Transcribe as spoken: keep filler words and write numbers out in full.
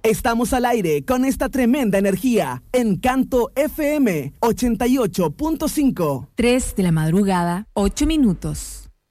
Estamos al aire con esta tremenda energía. Encanto F M ochenta y ocho punto cinco. tres de la madrugada, ocho minutos.